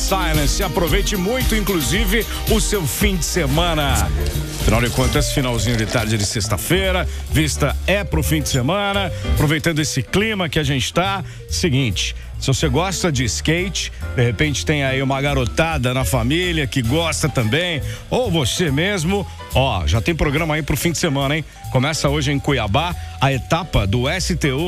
Silence. Aproveite muito, inclusive, o seu fim de semana. Afinal de contas, finalzinho de tarde de sexta-feira, vista é pro fim de semana, aproveitando esse clima que a gente tá. Seguinte, se você gosta de skate, de repente tem aí uma garotada na família que gosta também, ou você mesmo, ó, já tem programa aí pro fim de semana, hein? Começa hoje em Cuiabá a etapa do STU